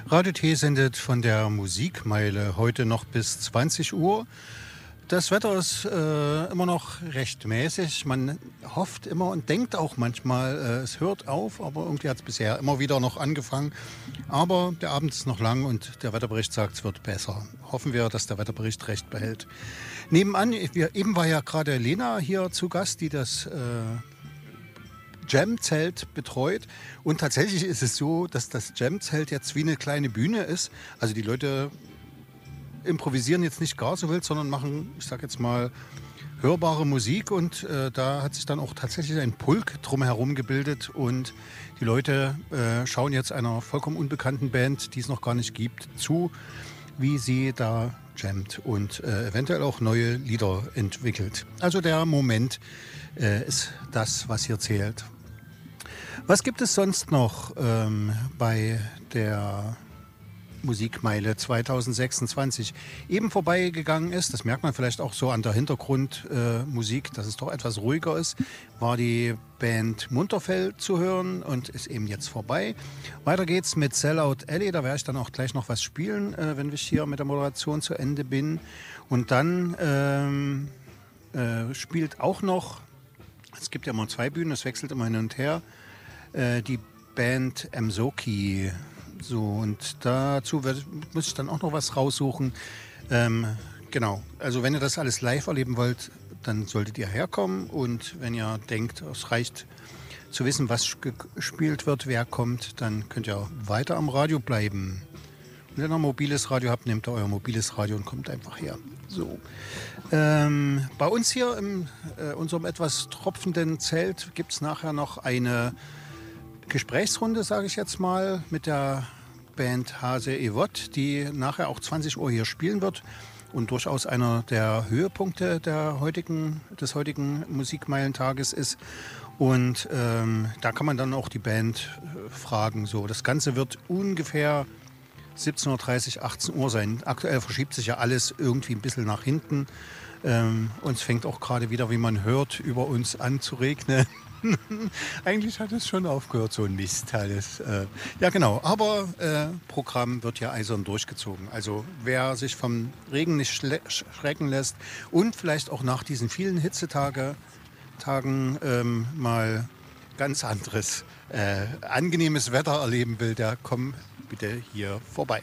Radio T sendet von der Musikmeile heute noch bis 20 Uhr. Das Wetter ist immer noch recht mäßig. Man hofft immer und denkt auch manchmal, es hört auf, aber irgendwie hat es bisher immer wieder noch angefangen. Aber der Abend ist noch lang und der Wetterbericht sagt, es wird besser. Hoffen wir, dass der Wetterbericht recht behält. Nebenan, eben war ja gerade Lena hier zu Gast, die das Jam-Zelt betreut. Und tatsächlich ist es so, dass das Jam-Zelt jetzt wie eine kleine Bühne ist. Also die Leute improvisieren jetzt nicht gar so wild, sondern machen, ich sag jetzt mal, hörbare Musik. Und da hat sich dann auch tatsächlich ein Pulk drumherum gebildet. Und die Leute schauen jetzt einer vollkommen unbekannten Band, die es noch gar nicht gibt, zu, wie sie da jammt und eventuell auch neue Lieder entwickelt. Also der Moment ist das, was hier zählt. Was gibt es sonst noch bei der Musikmeile 2026 eben vorbeigegangen ist? Das merkt man vielleicht auch so an der Hintergrundmusik, dass es doch etwas ruhiger ist. War die Band Munterfell zu hören und ist eben jetzt vorbei. Weiter geht's mit Sellout Alley. Da werde ich dann auch gleich noch was spielen, wenn ich hier mit der Moderation zu Ende bin. Und dann spielt auch noch, es gibt ja immer zwei Bühnen, es wechselt immer hin und her, die Band Msoki. So, und dazu muss ich dann auch noch was raussuchen. Genau, also wenn ihr das alles live erleben wollt, dann solltet ihr herkommen. Und wenn ihr denkt, es reicht zu wissen, was gespielt wird, wer kommt, dann könnt ihr weiter am Radio bleiben. Und wenn ihr ein mobiles Radio habt, nehmt ihr euer mobiles Radio und kommt einfach her. So. Bei uns hier in unserem etwas tropfenden Zelt gibt es nachher noch eine Gesprächsrunde, sage ich jetzt mal, mit der Band Hase Evot, die nachher auch 20 Uhr hier spielen wird und durchaus einer der Höhepunkte des heutigen Musikmeilentages ist. Und da kann man dann auch die Band fragen. So, das Ganze wird ungefähr 17:30 Uhr, 18 Uhr sein. Aktuell verschiebt sich ja alles irgendwie ein bisschen nach hinten. Und es fängt auch gerade wieder, wie man hört, über uns an zu regnen. Eigentlich hat es schon aufgehört, so ein Mist alles. Ja, genau. Aber Programm wird ja eisern durchgezogen. Also wer sich vom Regen nicht schrecken lässt und vielleicht auch nach diesen vielen Hitzetagen mal ganz anderes, angenehmes Wetter erleben will, der kommt bitte hier vorbei.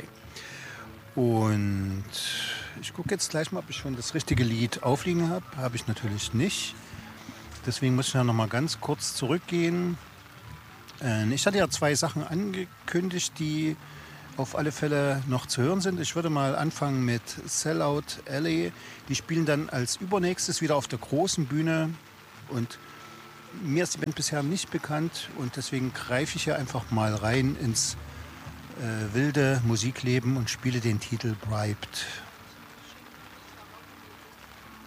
Und ich gucke jetzt gleich mal, ob ich schon das richtige Lied aufliegen habe. Habe ich natürlich nicht. Deswegen muss ich ja noch mal ganz kurz zurückgehen. Ich hatte ja zwei Sachen angekündigt, die auf alle Fälle noch zu hören sind. Ich würde mal anfangen mit Sellout Alley. Die spielen dann als übernächstes wieder auf der großen Bühne. Und mir ist die Band bisher nicht bekannt. Und deswegen greife ich hier einfach mal rein ins wilde Musikleben und spiele den Titel Bribed.